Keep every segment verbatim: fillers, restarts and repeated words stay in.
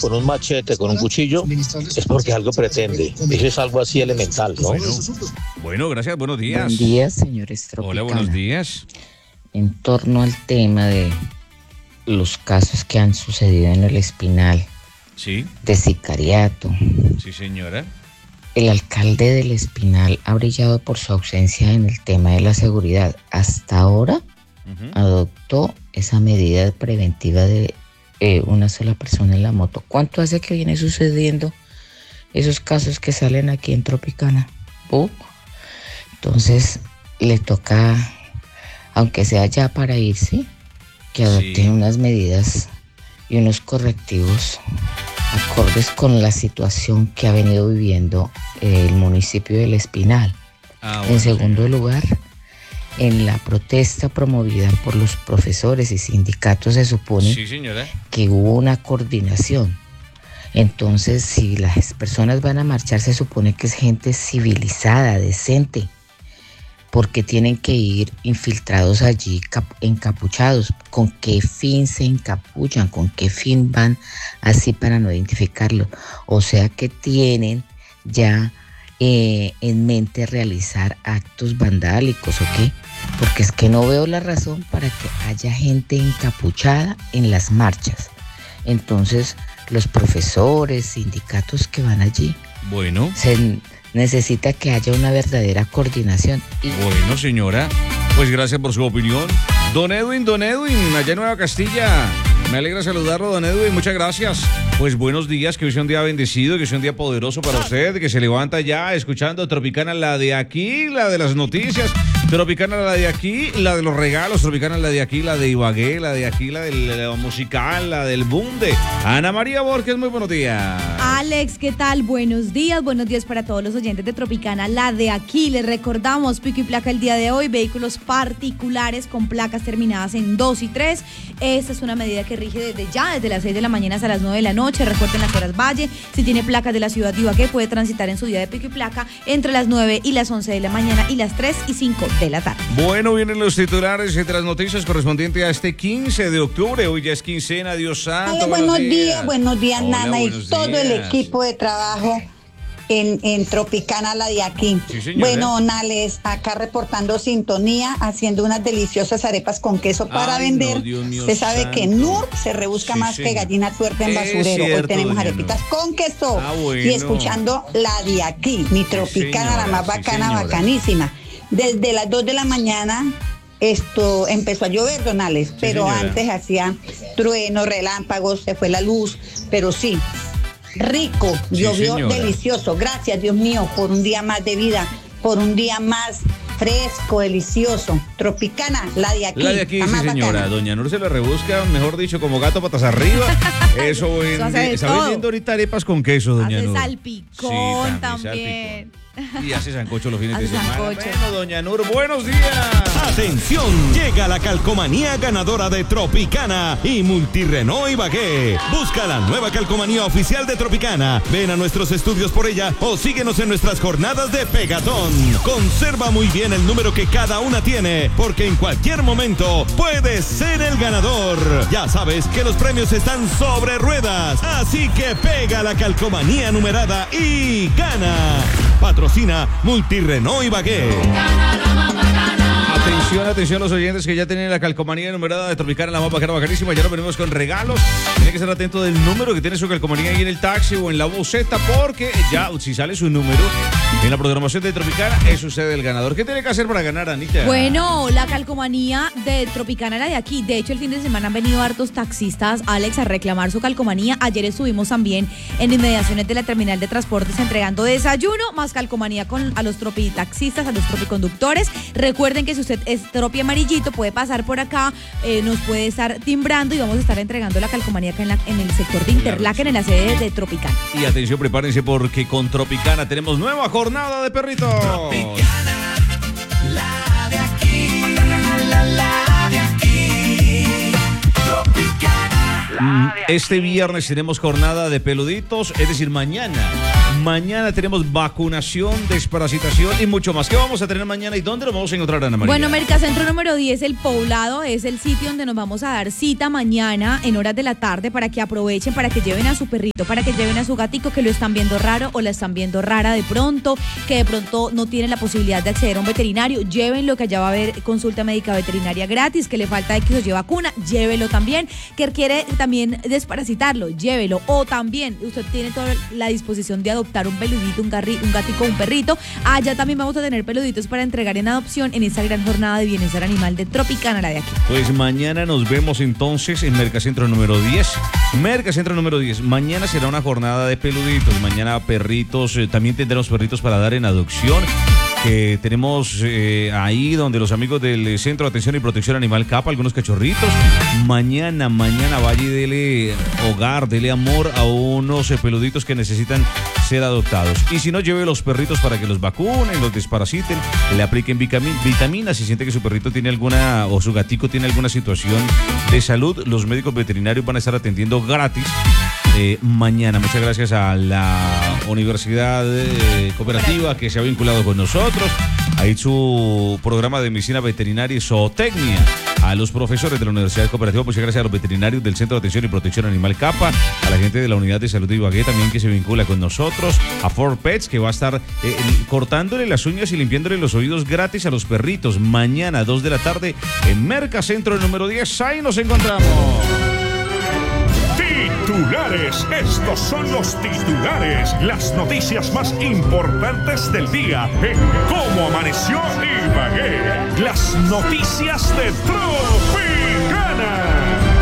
con un machete, con un cuchillo, es porque algo pretende. Eso es algo así elemental, ¿no? Bueno, bueno, gracias, buenos días. Buen día, señores Tropicana. Hola, buenos días. En torno al tema de los casos que han sucedido en el Espinal, sí, de sicariato. Sí, señora. El alcalde del Espinal ha brillado por su ausencia en el tema de la seguridad. Hasta ahora uh-huh. adoptó esa medida preventiva de eh, una sola persona en la moto. ¿Cuánto hace que viene sucediendo esos casos que salen aquí en Tropicana? ¿Oh? Entonces le toca, aunque sea ya para irse, que adopte sí. unas medidas y unos correctivos acordes con la situación que ha venido viviendo el municipio del Espinal. Ah, bueno, en segundo sí. lugar, en la protesta promovida por los profesores y sindicatos se supone sí, señora. que hubo una coordinación. Entonces, si las personas van a marchar, se supone que es gente civilizada, decente, porque tienen que ir infiltrados allí, cap- encapuchados. ¿Con qué fin se encapuchan? ¿Con qué fin van así para no identificarlo? O sea que tienen ya eh, en mente realizar actos vandálicos, ¿o qué? Porque es que no veo la razón para que haya gente encapuchada en las marchas. Entonces, los profesores, sindicatos que van allí, bueno, se necesita que haya una verdadera coordinación. Y... Bueno, señora, pues gracias por su opinión. Don Edwin, don Edwin, allá en Nueva Castilla. Me alegra saludarlo, don Edwin, muchas gracias. Pues buenos días, que hoy sea un día bendecido, que sea un día poderoso para usted, que se levanta ya escuchando Tropicana, la de aquí, la de las noticias. Tropicana, la de aquí, la de los regalos. Tropicana, la de aquí, la de Ibagué, la de aquí, la del musical, la del bunde. Ana María Borges, muy buenos días. Alex, ¿qué tal? Buenos días, buenos días para todos los oyentes de Tropicana, la de aquí. Les recordamos, pico y placa el día de hoy, vehículos particulares con placas terminadas en dos y tres. Esta es una medida que rige desde ya, desde las seis de la mañana hasta las nueve de la noche. Recuerden las horas valle. Si tiene placas de la ciudad de Ibagué, puede transitar en su día de pico y placa entre las nueve y las once de la mañana y las tres y cinco de la tarde. Bueno, vienen los titulares de las noticias correspondientes a este quince de octubre. Hoy ya es quincena, Dios santo. Hola, buenos, buenos días. días, buenos días, Hola, Nana, buenos y todo días. El equipo de trabajo en, en Tropicana, la de aquí. Sí, bueno, Nales, acá reportando sintonía, haciendo unas deliciosas arepas con queso para Ay, vender. No, Dios mío Usted sabe santo. que Nur se rebusca sí, más señor. que gallina tuerta en basurero. Cierto, Hoy tenemos arepitas no. con queso. Ah, bueno. Y escuchando la de aquí, mi Tropicana, sí, la más bacana, sí, bacanísima. Desde las dos de la mañana esto empezó a llover, Donales, sí, pero señora. Antes hacía truenos, relámpagos, se fue la luz, pero sí, rico, sí, llovió señora. Delicioso. Gracias, Dios mío, por un día más de vida, por un día más fresco, delicioso. Tropicana, la de aquí. La de aquí, sí, señora. Bacana. Doña Nur se la rebusca, mejor dicho, como gato patas arriba. Eso, Eso vende. Está vendiendo ahorita arepas con queso, doña hace Nur. Salpicón sí, también. también. Salpicón. Y hace sancocho los fines hace de semana. Sancocho. Bueno, doña Nur, buenos días. Atención, llega la calcomanía ganadora de Tropicana y Multirrenault Ibagué. Busca la nueva calcomanía oficial de Tropicana. Ven a nuestros estudios por ella o síguenos en nuestras jornadas de Pegatón. Conserva muy bien el número que cada una tiene, porque en cualquier momento puedes ser el ganador. Ya sabes que los premios están sobre ruedas, así que pega la calcomanía numerada y gana. Patrocina Multirrenault Ibagué. Atención, atención los oyentes que ya tienen la calcomanía numerada de Tropicana, la más bacana, bacanísima. Ya nos venimos con regalos. Tiene que estar atento del número que tiene su calcomanía ahí en el taxi o en la buseta, porque ya, si sale su número en la programación de Tropicana, es usted el ganador. ¿Qué tiene que hacer para ganar, Anita? Bueno, la calcomanía de Tropicana, la de aquí. De hecho, el fin de semana han venido hartos taxistas, Alex, a reclamar su calcomanía. Ayer estuvimos también en inmediaciones de la terminal de transportes entregando desayuno, más calcomanía con, a los tropitaxistas, a los tropiconductores. Recuerden que si usted es tropi amarillito, puede pasar por acá, eh, nos puede estar timbrando y vamos a estar entregando la calcomanía acá en, la, en el sector de Interlaken, en la sede de Tropicana. Y atención, prepárense porque con Tropicana tenemos nueva jornada de perrito. Tropicana, la de aquí, la, la de aquí, Tropicana. Este viernes tenemos jornada de peluditos, es decir, mañana. Mañana tenemos vacunación, desparasitación y mucho más. ¿Qué vamos a tener mañana y dónde lo vamos a encontrar, Ana María? Bueno, Mercacentro número diez, El Poblado, es el sitio donde nos vamos a dar cita mañana en horas de la tarde para que aprovechen, para que lleven a su perrito, para que lleven a su gatico que lo están viendo raro o la están viendo rara de pronto, que de pronto no tienen la posibilidad de acceder a un veterinario. Llévenlo, que allá va a haber consulta médica veterinaria gratis, que le falta X o Y vacuna, llévelo también, que quiere también desparasitarlo, llévelo. O también, usted tiene toda la disposición de adoptar un peludito, un, garri, un gatico, un perrito. Allá también vamos a tener peluditos para entregar en adopción en esta gran jornada de bienestar animal de Tropicana, la de aquí. Pues mañana nos vemos entonces en Mercacentro número diez. Mercacentro número diez. Mañana será una jornada de peluditos. Mañana perritos, eh, también tendremos perritos para dar en adopción. Que tenemos eh, ahí donde los amigos del Centro de Atención y Protección Animal Capa, algunos cachorritos. Mañana, mañana vaya y dele hogar, dele amor a unos eh, peluditos que necesitan ser adoptados. Y si no, lleve los perritos para que los vacunen, los desparasiten, le apliquen vitaminas. Si siente que su perrito tiene alguna, o su gatico tiene alguna situación de salud, los médicos veterinarios van a estar atendiendo gratis. Eh, mañana. Muchas gracias a la Universidad eh, Cooperativa que se ha vinculado con nosotros. Ahí su programa de medicina veterinaria y zootecnia. A los profesores de la Universidad Cooperativa, muchas gracias a los veterinarios del Centro de Atención y Protección Animal Capa, a la gente de la Unidad de Salud de Ibagué también que se vincula con nosotros, a Four Pets que va a estar eh, cortándole las uñas y limpiándole los oídos gratis a los perritos. Mañana, dos de la tarde, en Mercacentro número diez. Ahí nos encontramos. Titulares, estos son los titulares, las noticias más importantes del día en Cómo Amaneció Ibagué. Las noticias de Tropicana.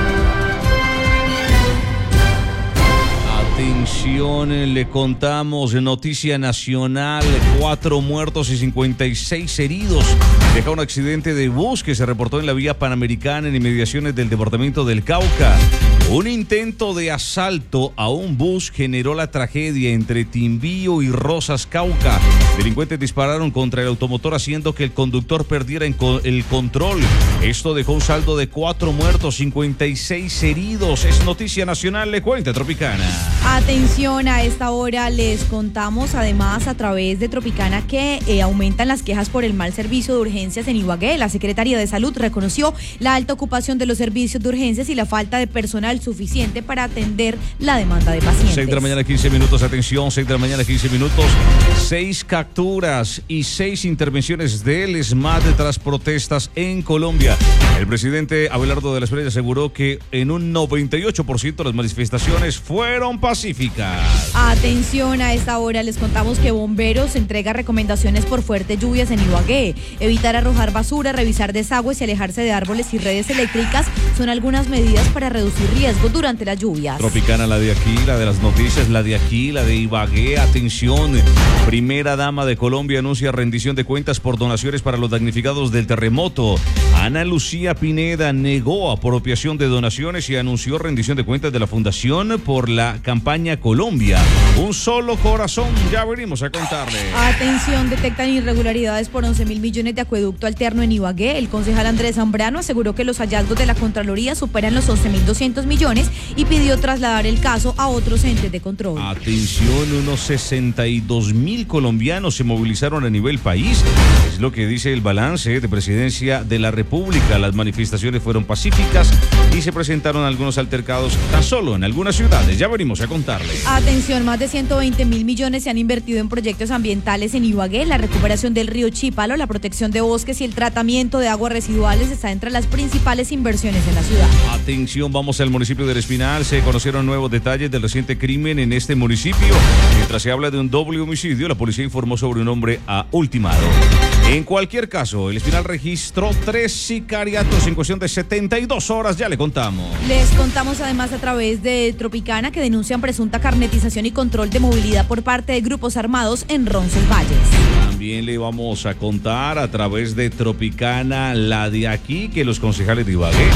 Atención, le contamos, noticia nacional, cuatro muertos y cincuenta y seis heridos. Deja un accidente de bus que se reportó en la vía Panamericana en inmediaciones del departamento del Cauca. Un intento de asalto a un bus generó la tragedia entre Timbío y Rosas, Cauca. Delincuentes dispararon contra el automotor haciendo que el conductor perdiera el control. Esto dejó un saldo de cuatro muertos, cincuenta y seis heridos. Es noticia nacional, le cuenta Tropicana. Atención, a esta hora les contamos además a través de Tropicana que eh, aumentan las quejas por el mal servicio de urgencias en Ibagué. La Secretaría de Salud reconoció la alta ocupación de los servicios de urgencias y la falta de personal suficiente para atender la demanda de pacientes. seis de la mañana, quince minutos, atención, seis de la mañana, quince minutos. Seis capturas y seis intervenciones del ESMAD tras protestas en Colombia. El presidente Abelardo de la Espriella aseguró que en un noventa y ocho por ciento las manifestaciones fueron pacíficas. Atención, a esta hora les contamos que Bomberos entrega recomendaciones por fuertes lluvias en Ibagué. Evitar arrojar basura, revisar desagües y alejarse de árboles y redes eléctricas son algunas medidas para reducir riesgos durante las lluvias. Tropicana, la de aquí, la de las noticias, la de aquí, la de Ibagué. Atención, primera dama de Colombia anuncia rendición de cuentas por donaciones para los damnificados del terremoto. Ana Lucía Pineda negó apropiación de donaciones y anunció rendición de cuentas de la Fundación por la campaña Colombia. Un solo corazón, ya venimos a contarle. Atención, detectan irregularidades por once mil millones de acueducto alterno en Ibagué. El concejal Andrés Zambrano aseguró que los hallazgos de la Contraloría superan los once mil doscientos millones y pidió trasladar el caso a otros entes de control. Atención, unos sesenta y dos mil colombianos se movilizaron a nivel país. Es lo que dice el balance de Presidencia de la República. Las manifestaciones fueron pacíficas y se presentaron algunos altercados tan solo en algunas ciudades. Ya venimos a contarle. Atención, más de ciento veinte mil millones se han invertido en proyectos ambientales en Ibagué. La recuperación del río Chípalo, la protección de bosques y el tratamiento de aguas residuales está entre las principales inversiones en la ciudad. Atención, vamos al municipio del Espinal. Se conocieron nuevos detalles del reciente crimen en este municipio. Mientras se habla de un doble homicidio, la policía informó sobre un hombre a ultimado. En cualquier caso, el Espinal registró tres sicariatos en cuestión de setenta y dos horas. Ya le contamos. Les contamos además a través de Tropicana que denuncian presunta carnetización y control de movilidad por parte de grupos armados en Roncesvalles. También le vamos a contar a través de Tropicana, la de aquí, que los concejales de Ibagué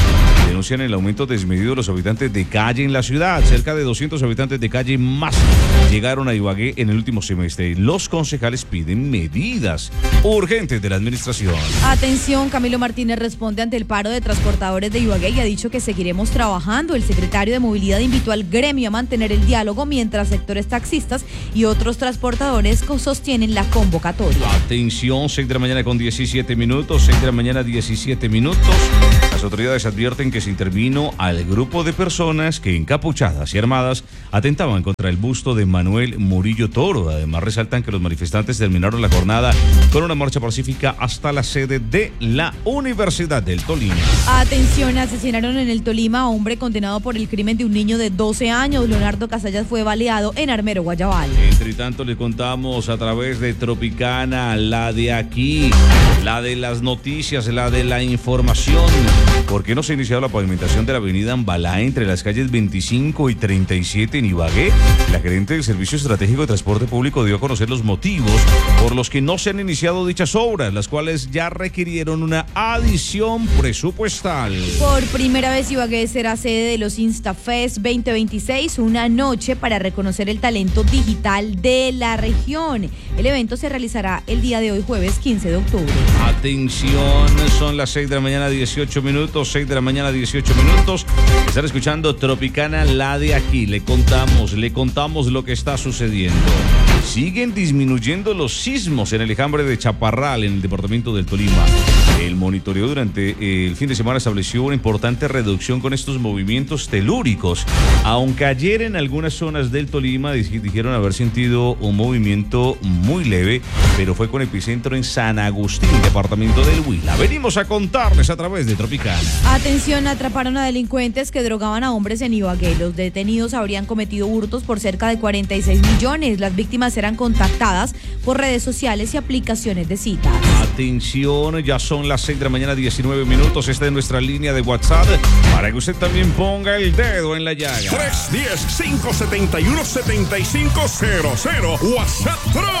denuncian el aumento desmedido de los habitantes de calle en la ciudad. Cerca de doscientos habitantes de calle más llegaron a Ibagué en el último semestre. Los concejales piden medidas urgentes de la administración. Atención, Camilo Martínez responde ante el paro de transportadores de Ibagué y ha dicho que seguiremos trabajando. El secretario de Movilidad invitó al gremio a mantener el diálogo mientras sectores taxistas y otros transportadores sostienen la convocatoria. Atención, seis de la mañana con diecisiete minutos, seis de la mañana diecisiete minutos. Las autoridades advierten que se intervino al grupo de personas que encapuchadas y armadas atentaban contra el busto de Manuel Murillo Toro. Además resaltan que los manifestantes terminaron la jornada con una marcha pacífica hasta la sede de la Universidad del Tolima. Atención, asesinaron en el Tolima a hombre condenado por el crimen de un niño de doce años. Leonardo Casallas fue baleado en Armero, Guayabal. Entre tanto, le contamos a través de Tropicana, la de aquí, la de las noticias, la de la información. ¿Por qué no se ha iniciado la pavimentación de la avenida Ambalá entre las calles veinticinco y treinta y siete en Ibagué? La gerente del Servicio Estratégico de Transporte Público dio a conocer los motivos por los que no se han iniciado dichas obras, las cuales ya requirieron una adición presupuestal. Por primera vez Ibagué será sede de los InstaFest veinte veintiséis, una noche para reconocer el talento digital de la región. El evento se realizará el día de hoy, jueves quince de octubre. Atención, son las seis de la mañana, dieciocho minutos, seis de la mañana, dieciocho minutos. Están escuchando Tropicana, la de aquí. Le contamos, le contamos lo que está sucediendo. Siguen disminuyendo los sismos en el enjambre de Chaparral, en el departamento del Tolima. El monitoreo durante el fin de semana estableció una importante reducción con estos movimientos telúricos, aunque ayer en algunas zonas del Tolima dijeron haber sentido un movimiento muy leve, pero fue con epicentro en San Agustín, departamento del Huila. Venimos a contarles a través de Tropicana. Atención, atraparon a delincuentes que drogaban a hombres en Ibagué. Los detenidos habrían cometido hurtos por cerca de cuarenta y seis millones. Las víctimas eran contactadas por redes sociales y aplicaciones de citas. Atención, ya son las seis de la mañana, diecinueve minutos. Esta es nuestra línea de WhatsApp para que usted también ponga el dedo en la llaga. tres uno cero, cinco siete uno, siete cinco cero cero. WhatsApp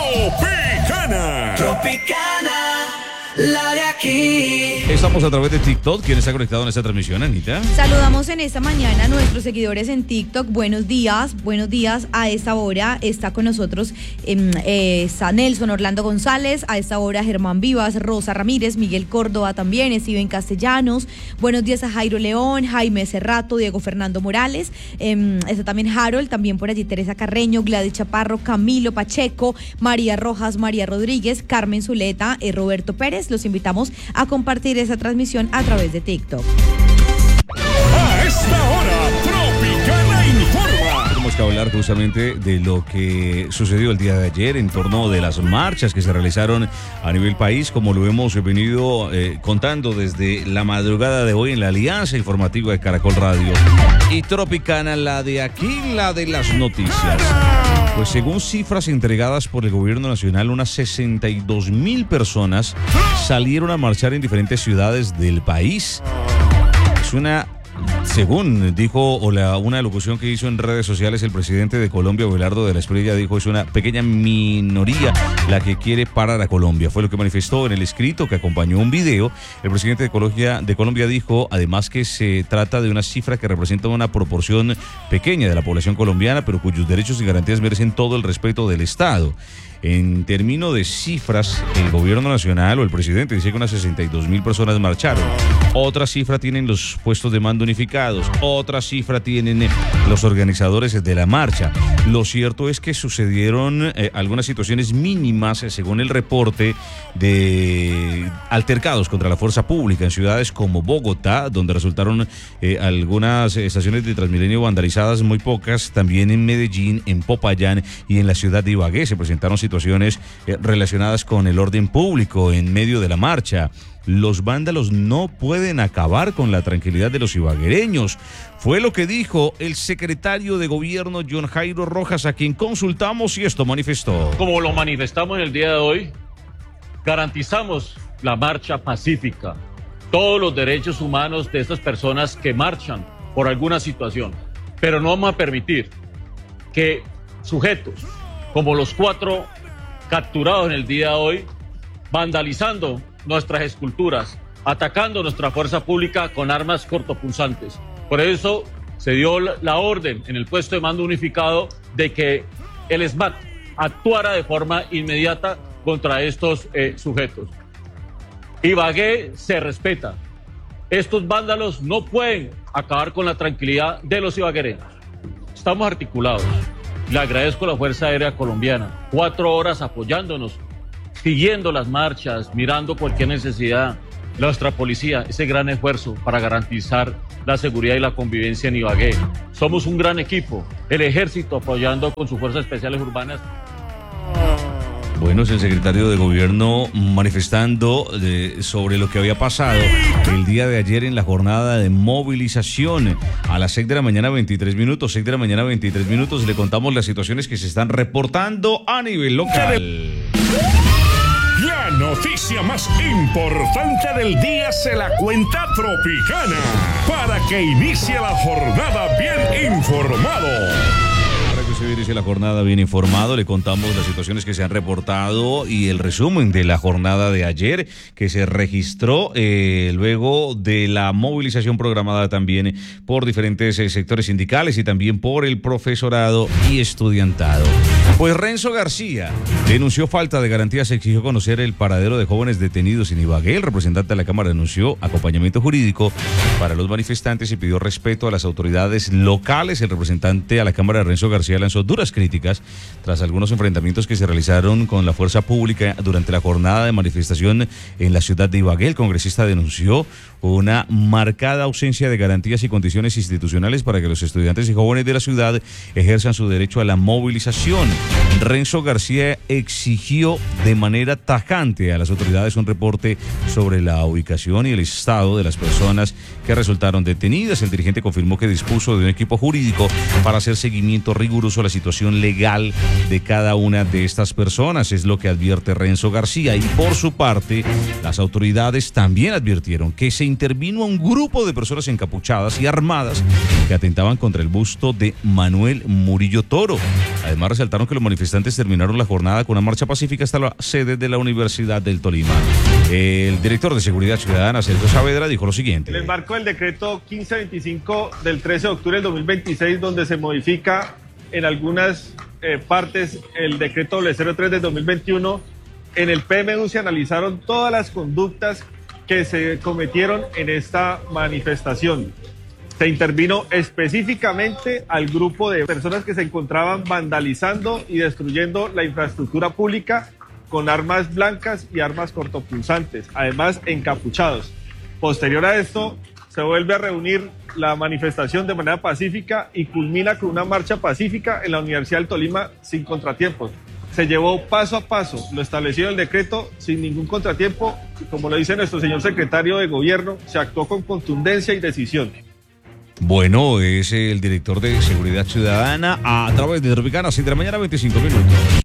Tropicana. Tropicana, la de aquí. Estamos a través de TikTok. ¿Quién está conectado en esta transmisión, Anita? Saludamos en esta mañana a nuestros seguidores en TikTok. Buenos días, buenos días. A esta hora está con nosotros eh, eh, está Nelson Orlando González. A esta hora Germán Vivas, Rosa Ramírez, Miguel Córdoba también, Steven Castellanos. Buenos días a Jairo León, Jaime Cerrato, Diego Fernando Morales. Eh, está también Harold, también por allí Teresa Carreño, Gladys Chaparro, Camilo Pacheco, María Rojas, María Rodríguez, Carmen Zuleta, eh, Roberto Pérez. Los invitamos a compartir esa transmisión a través de TikTok. A esta hora, Tropicana informa. Tenemos que hablar justamente de lo que sucedió el día de ayer en torno de las marchas que se realizaron a nivel país, como lo hemos venido eh, contando desde la madrugada de hoy en la Alianza Informativa de Caracol Radio. Y Tropicana, la de aquí, la de las noticias. Pues según cifras entregadas por el gobierno nacional, unas sesenta y dos mil personas salieron a marchar en diferentes ciudades del país. Es una, según dijo, o la, una locución que hizo en redes sociales el presidente de Colombia, Abelardo de la Espriella, dijo, es una pequeña minoría la que quiere parar a Colombia. Fue lo que manifestó en el escrito que acompañó un video. El presidente de Colombia, de Colombia dijo, además, que se trata de una cifra que representa una proporción pequeña de la población colombiana, pero cuyos derechos y garantías merecen todo el respeto del Estado. En términos de cifras, el gobierno nacional o el presidente dice que unas sesenta y dos mil personas marcharon. Otra cifra tienen los puestos de mando unificados. Otra cifra tienen los organizadores de la marcha. Lo cierto es que sucedieron eh, algunas situaciones mínimas, eh, según el reporte, de altercados contra la fuerza pública en ciudades como Bogotá, donde resultaron eh, algunas estaciones de Transmilenio vandalizadas, muy pocas. También en Medellín, en Popayán y en la ciudad de Ibagué se presentaron situaciones eh, relacionadas con el orden público en medio de la marcha. Los vándalos no pueden acabar con la tranquilidad de los ibaguereños. Fue lo que dijo el secretario de gobierno John Jairo Rojas, a quien consultamos, y esto manifestó. Como lo manifestamos en el día de hoy, garantizamos la marcha pacífica, todos los derechos humanos de estas personas que marchan por alguna situación, pero no vamos a permitir que sujetos como los cuatro capturados en el día de hoy, vandalizando nuestras esculturas, atacando nuestra fuerza pública con armas cortopunzantes. Por eso se dio la orden en el puesto de mando unificado de que el S M A T actuara de forma inmediata contra estos eh, sujetos. Ibagué se respeta. Estos vándalos no pueden acabar con la tranquilidad de los ibaguereños. Estamos articulados. Le agradezco a la Fuerza Aérea Colombiana, cuatro horas apoyándonos, siguiendo las marchas, mirando cualquier necesidad. Nuestra policía, ese gran esfuerzo para garantizar la seguridad y la convivencia en Ibagué. Somos un gran equipo. El ejército apoyando con sus fuerzas especiales urbanas. Bueno, es el secretario de gobierno manifestando eh, sobre lo que había pasado el día de ayer en la jornada de movilización. A las seis de la mañana, veintitrés minutos, seis de la mañana, veintitrés minutos, le contamos las situaciones que se están reportando a nivel local. La noticia más importante del día se la cuenta Tropicana, para que inicie la jornada bien informado. Se dirige la jornada bien informado, le contamos las situaciones que se han reportado y el resumen de la jornada de ayer que se registró eh, luego de la movilización programada también por diferentes eh, sectores sindicales y también por el profesorado y estudiantado. Pues Renzo García denunció falta de garantías, exigió conocer el paradero de jóvenes detenidos en Ibagué. El representante de la Cámara denunció acompañamiento jurídico para los manifestantes y pidió respeto a las autoridades locales. El representante a la Cámara, Renzo García, lanzó duras críticas tras algunos enfrentamientos que se realizaron con la fuerza pública durante la jornada de manifestación en la ciudad de Ibagué. El congresista denunció una marcada ausencia de garantías y condiciones institucionales para que los estudiantes y jóvenes de la ciudad ejerzan su derecho a la movilización. Renzo García exigió de manera tajante a las autoridades un reporte sobre la ubicación y el estado de las personas que resultaron detenidas. El dirigente confirmó que dispuso de un equipo jurídico para hacer seguimiento riguroso a la situación legal de cada una de estas personas, es lo que advierte Renzo García. Y por su parte, las autoridades también advirtieron que se intervino a un grupo de personas encapuchadas y armadas que atentaban contra el busto de Manuel Murillo Toro. Además, resaltaron que los manifestantes terminaron la jornada con una marcha pacífica hasta la sede de la Universidad del Tolima. El director de Seguridad Ciudadana, Sergio Saavedra, dijo lo siguiente. En el marco del decreto quince veinticinco del trece de octubre del dos mil veintiséis, donde se modifica en algunas eh, partes el decreto cero tres del dos mil veintiuno, en el P M U se analizaron todas las conductas que se cometieron en esta manifestación. Se intervino específicamente al grupo de personas que se encontraban vandalizando y destruyendo la infraestructura pública con armas blancas y armas cortopunzantes, además encapuchados. Posterior a esto, se vuelve a reunir la manifestación de manera pacífica y culmina con una marcha pacífica en la Universidad del Tolima sin contratiempos. Se llevó paso a paso lo establecido en el decreto sin ningún contratiempo y, como lo dice nuestro señor secretario de Gobierno, se actuó con contundencia y decisión. Bueno, es el director de Seguridad Ciudadana a través de Tropicana, seis de la mañana, veinticinco minutos.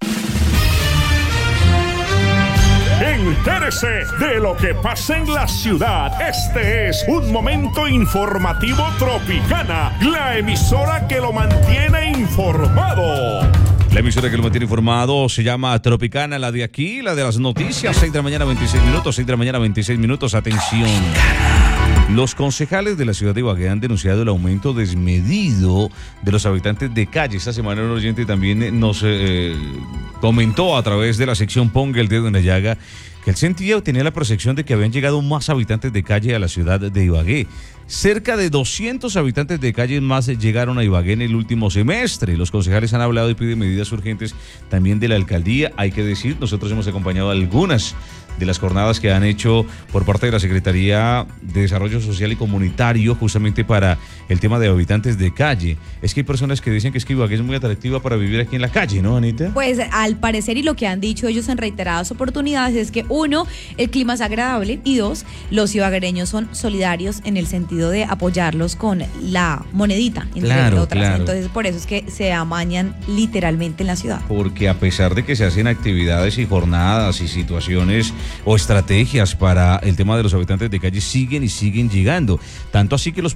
Entérese de lo que pasa en la ciudad. Este es un momento informativo Tropicana, la emisora que lo mantiene informado. La emisora que lo mantiene informado se llama Tropicana, la de aquí, la de las noticias, seis de la mañana, veintiséis minutos, seis de la mañana, veintiséis minutos, atención. Los concejales de la ciudad de Ibagué han denunciado el aumento desmedido de los habitantes de calle. Esta semana un oyente también nos eh, comentó a través de la sección Ponga el Dedo en la Llaga que él sentía o tenía la percepción de que habían llegado más habitantes de calle a la ciudad de Ibagué. Cerca de doscientos habitantes de calle más llegaron a Ibagué en el último semestre. Los concejales han hablado y piden medidas urgentes también de la alcaldía. Hay que decir, nosotros hemos acompañado algunas de las jornadas que han hecho por parte de la Secretaría de Desarrollo Social y Comunitario justamente para el tema de habitantes de calle. Es que hay personas que dicen que es que Ibagué es muy atractiva para vivir aquí en la calle, ¿no, Anita? Pues al parecer, y lo que han dicho ellos en reiteradas oportunidades, es que uno, el clima es agradable, y dos, los ibaguereños son solidarios en el sentido de apoyarlos con la monedita, entre claro, otras. claro. Entonces, por eso es que se amañan literalmente en la ciudad. Porque a pesar de que se hacen actividades y jornadas y situaciones o estrategias para el tema de los habitantes de calle, siguen y siguen llegando. Tanto así que los pues,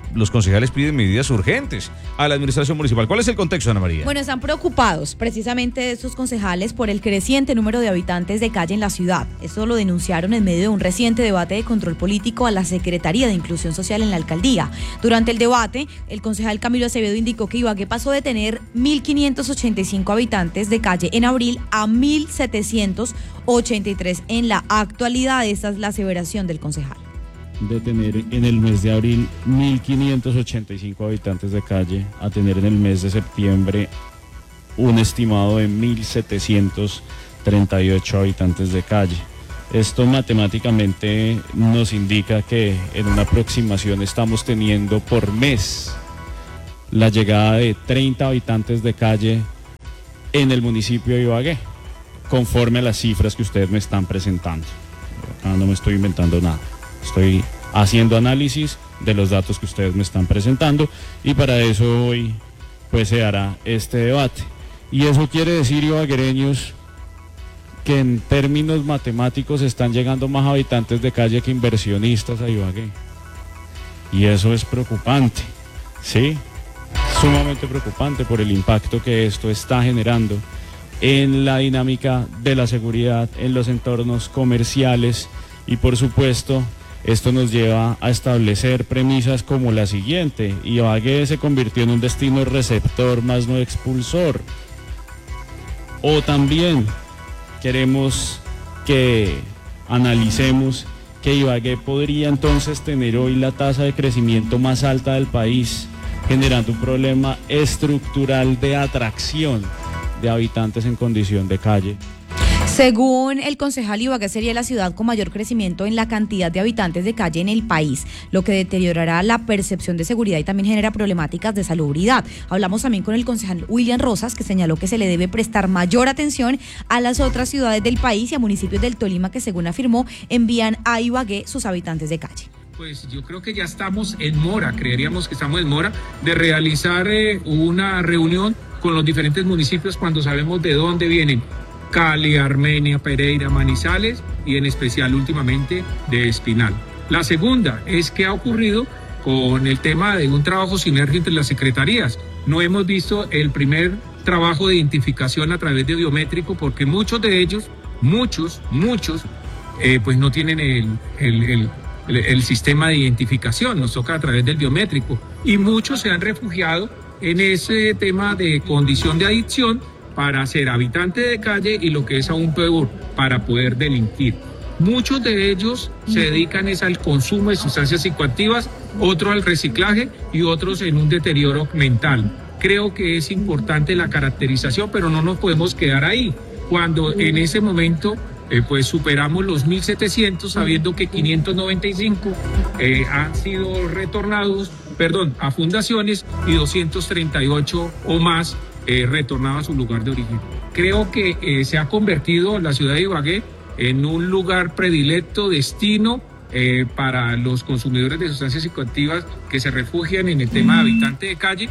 los concejales piden medidas urgentes a la administración municipal. ¿Cuál es el contexto, Ana María? Bueno, están preocupados precisamente estos concejales por el creciente número de habitantes de calle en la ciudad. Esto lo denunciaron en medio de un reciente debate de control político a la Secretaría de Inclusión Social en la alcaldía. Durante el debate, el concejal Camilo Acevedo indicó que Ibagué pasó de tener mil quinientos ochenta y cinco habitantes de calle en abril a mil setecientos ochenta y tres en la actualidad. Esta es la aseveración del concejal. De tener en el mes de abril mil quinientos ochenta y cinco habitantes de calle a tener en el mes de septiembre un estimado de mil setecientos treinta y ocho habitantes de calle. Esto matemáticamente nos indica que en una aproximación estamos teniendo por mes la llegada de treinta habitantes de calle en el municipio de Ibagué, conforme a las cifras que ustedes me están presentando. Acá no me estoy inventando nada, estoy haciendo análisis de los datos que ustedes me están presentando y para eso hoy pues se hará este debate. Y eso quiere decir, ibaguereños, que en términos matemáticos están llegando más habitantes de calle que inversionistas a Ibagué. Y eso es preocupante, ¿sí? Sumamente preocupante por el impacto que esto está generando en la dinámica de la seguridad, en los entornos comerciales y por supuesto esto nos lleva a establecer premisas como la siguiente: Ibagué se convirtió en un destino receptor más no expulsor. O también queremos que analicemos que Ibagué podría entonces tener hoy la tasa de crecimiento más alta del país, generando un problema estructural de atracción de habitantes en condición de calle. Según el concejal, Ibagué sería la ciudad con mayor crecimiento en la cantidad de habitantes de calle en el país, lo que deteriorará la percepción de seguridad y también genera problemáticas de salubridad. Hablamos también con el concejal William Rosas, que señaló que se le debe prestar mayor atención a las otras ciudades del país y a municipios del Tolima que, según afirmó, envían a Ibagué sus habitantes de calle. Pues yo creo que ya estamos en mora, creeríamos que estamos en mora de realizar eh, una reunión con los diferentes municipios cuando sabemos de dónde vienen. Cali, Armenia, Pereira, Manizales y en especial últimamente de Espinal. La segunda es que ha ocurrido con el tema de un trabajo sinérgico entre las secretarías. No hemos visto el primer trabajo de identificación a través de biométrico porque muchos de ellos, muchos, muchos, eh, pues no tienen el, el, el, el, el sistema de identificación, nos toca a través del biométrico y muchos se han refugiado en ese tema de condición de adicción para ser habitante de calle y lo que es aún peor, para poder delinquir. Muchos de ellos se dedican es al consumo de sustancias psicoactivas, otros al reciclaje y otros en un deterioro mental. Creo que es importante la caracterización, pero no nos podemos quedar ahí. Cuando en ese momento eh, pues superamos los mil setecientos, sabiendo que quinientos noventa y cinco eh, han sido retornados, perdón, a fundaciones y doscientos treinta y ocho o más Eh, retornado a su lugar de origen. Creo que eh, se ha convertido la ciudad de Ibagué en un lugar predilecto, destino eh, para los consumidores de sustancias psicoactivas que se refugian en el tema de habitante de calle.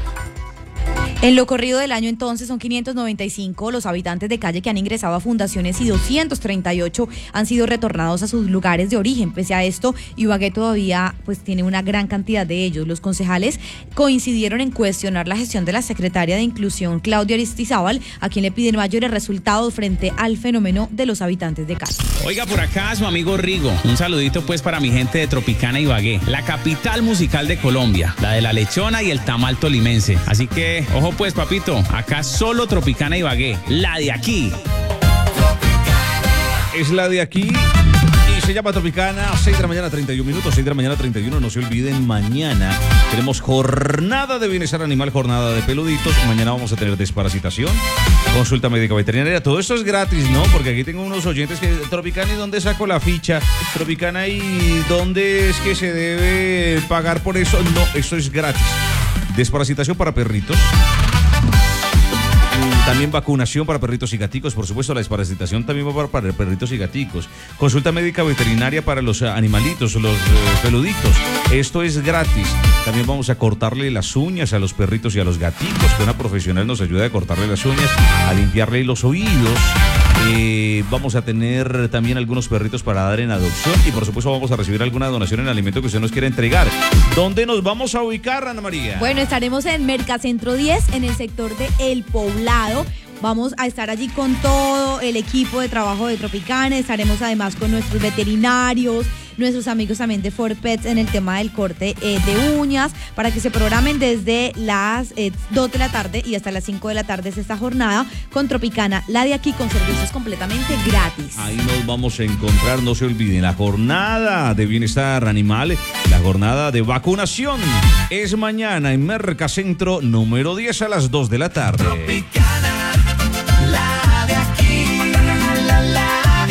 En lo corrido del año entonces son quinientos noventa y cinco los habitantes de calle que han ingresado a fundaciones y doscientos treinta y ocho han sido retornados a sus lugares de origen. Pese a esto, Ibagué todavía pues tiene una gran cantidad de ellos. Los concejales coincidieron en cuestionar la gestión de la secretaria de Inclusión, Claudia Aristizábal, a quien le piden mayores resultados frente al fenómeno de los habitantes de calle. Oiga, por acá su amigo Rigo. Un saludito pues para mi gente de Tropicana Ibagué, la capital musical de Colombia, la de la lechona y el tamal tolimense. Así que, ojo pues papito, acá solo Tropicana Ibagué, la de aquí. Es la de aquí y se llama Tropicana. Seis de la mañana, treinta y un minutos, seis de la mañana, treinta y uno. No se olviden, mañana tenemos jornada de bienestar animal, jornada de peluditos. Mañana vamos a tener desparasitación, consulta médica veterinaria. Todo esto es gratis, ¿no? Porque aquí tengo unos oyentes que, Tropicana, ¿y dónde saco la ficha? Tropicana, ¿y dónde es que se debe pagar por eso? No, esto es gratis. Desparasitación para perritos. También vacunación para perritos y gaticos. Por supuesto, la desparasitación también va para, para perritos y gaticos. Consulta médica veterinaria para los animalitos, los eh, peluditos. Esto es gratis. También vamos a cortarle las uñas a los perritos y a los gaticos, que una profesional nos ayuda a cortarle las uñas, a limpiarle los oídos. Eh, vamos a tener también algunos perritos para dar en adopción y por supuesto vamos a recibir alguna donación en alimento que usted nos quiera entregar. ¿Dónde nos vamos a ubicar, Ana María? Bueno, estaremos en Mercacentro diez, en el sector de El Poblado. Vamos a estar allí con todo el equipo de trabajo de Tropicana. Estaremos además con nuestros veterinarios, nuestros amigos también de For Pets en el tema del corte eh, de uñas, para que se programen desde las eh, dos de la tarde y hasta las cinco de la tarde es esta jornada con Tropicana, la de aquí, con servicios completamente gratis. Ahí nos vamos a encontrar, no se olviden, la jornada de bienestar animal, la jornada de vacunación es mañana en Mercacentro número diez a las dos de la tarde. Tropicana, la de aquí, la, la de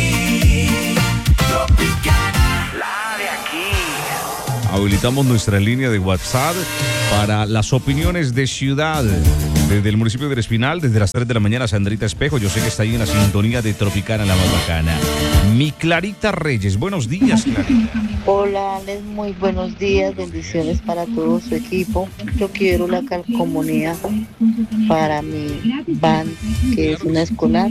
aquí. Tropicana, la de aquí. Habilitamos nuestra línea de WhatsApp para las opiniones de ciudad. Desde el municipio de Espinal, desde las tres de la mañana, Sandrita Espejo, yo sé que está ahí en la sintonía de Tropicana, la más bacana. Mi Clarita Reyes, buenos días, Clarita. Hola, Alex, muy buenos días, bendiciones para todo su equipo. Yo quiero la calcomanía para mi van, que es una escolar.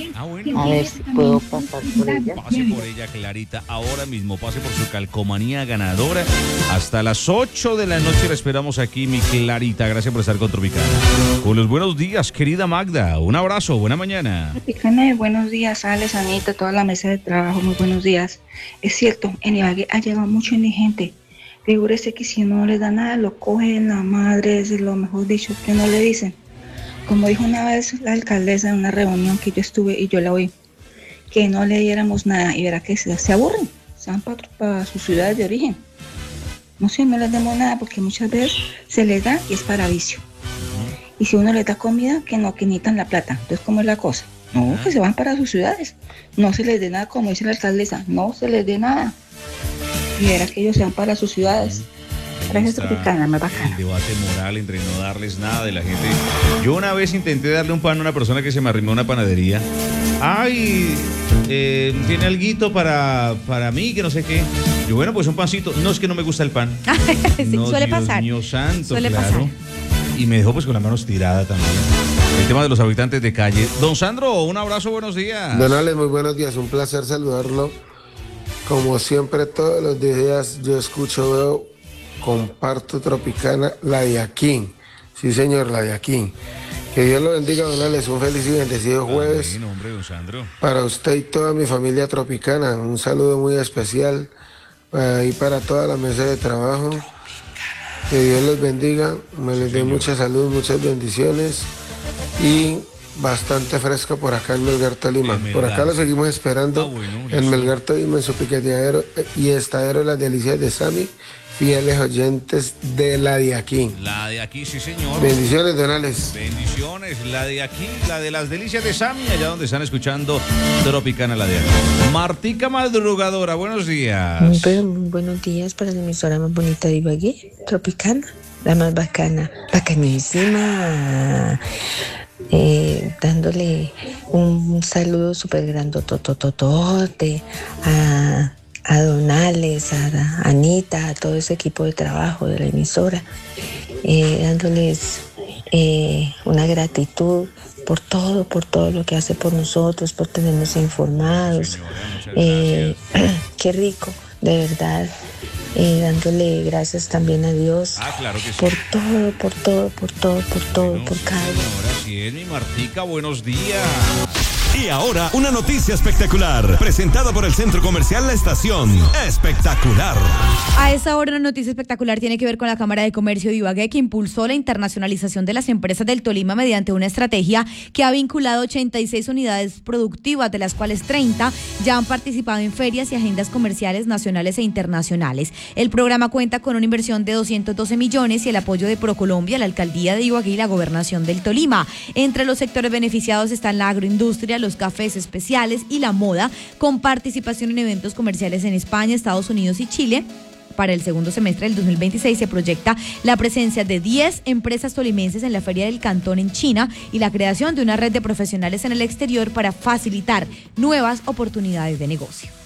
A ver si puedo pasar por ella. Pase por ella, Clarita, ahora mismo, pase por su calcomanía ganadora. Hasta las ocho de la noche la esperamos aquí, mi Clarita. Gracias por estar con Tropicana. Con los buenos días, querida Magda. Un abrazo, buena mañana. Tropicana, buenos días, Alex, Anita, toda la mesa de trabajo, muy buenos días. Es cierto, en Ibagué ha llegado mucho indigente. Figúrese que si no le da nada, lo cogen la madre, es lo mejor dicho, que no le dicen. Como dijo una vez la alcaldesa en una reunión que yo estuve y yo la oí, que no le diéramos nada y verá que se, se aburren, se van para, para sus ciudades de origen. No sé, no les demos nada porque muchas veces se les da y es para vicio. Y si uno les da comida, que no, que necesitan la plata. Entonces, ¿cómo es la cosa? No, que se van para sus ciudades. No se les dé nada, como dice la alcaldesa, no se les dé nada. Y verá que ellos se van para sus ciudades. Gracias, Tropicana, más bacana. El debate moral entre no darles nada de la gente. Yo una vez intenté darle un pan a una persona que se me arrimó a una panadería. Ay, eh, tiene alguito para, para mí, que no sé qué. Yo, bueno, pues un pancito. No, es que no me gusta el pan. Sí, no, suele Dios pasar. mío santo, Suele claro. pasar. Y me dejó pues con las manos tiradas también. El tema de los habitantes de calle. Don Sandro, un abrazo, buenos días. Don Ale, muy buenos días, un placer saludarlo. Como siempre, todos los días yo escucho, veo, comparto Tropicana, la de aquí. Sí, señor, la de aquí. Que Dios lo bendiga, don Ale, un feliz y bendecido jueves. Amén, hombre, don Sandro. Para usted y toda mi familia tropicana, un saludo muy especial para, y para toda la mesa de trabajo. Que Dios los bendiga, me les dé mucha salud, muchas bendiciones y bastante fresco por acá en Melgar, Tolima. Por acá lo seguimos esperando ah, bueno, en Melgar, Tolima, en su piqueteadero y estadero Las Delicias de Sami, fieles oyentes de la de aquí. La de aquí, sí, señor. Bendiciones, don Alex. Bendiciones, la de aquí, la de Las Delicias de Sami, allá donde están escuchando Tropicana, la de aquí. Martica Madrugadora, buenos días. Pero muy buenos días para la emisora más bonita de Ibagué, Tropicana, la más bacana, bacanísima. Eh, dándole un saludo súper grandotototote a, a Donales, a, a Anita, a todo ese equipo de trabajo de la emisora, eh, dándoles eh, una gratitud por todo, por todo lo que hace por nosotros, por tenernos informados. Eh, qué rico, de verdad. Eh, dándole gracias también a Dios ah, claro que sí. por todo, por todo, por todo, por todo, bueno, por cada uno. Así es, mi Martica, buenos días. Y ahora, una noticia espectacular, presentada por el Centro Comercial La Estación. Espectacular. A esta hora, una noticia espectacular tiene que ver con la Cámara de Comercio de Ibagué, que impulsó la internacionalización de las empresas del Tolima mediante una estrategia que ha vinculado ochenta y seis unidades productivas, de las cuales treinta ya han participado en ferias y agendas comerciales nacionales e internacionales. El programa cuenta con una inversión de doscientos doce millones y el apoyo de Procolombia, la Alcaldía de Ibagué y la Gobernación del Tolima. Entre los sectores beneficiados están la agroindustria, los cafés especiales y la moda, con participación en eventos comerciales en España, Estados Unidos y Chile. Para el segundo semestre del dos mil veintiséis se proyecta la presencia de diez empresas tolimenses en la Feria del Cantón en China y la creación de una red de profesionales en el exterior para facilitar nuevas oportunidades de negocio.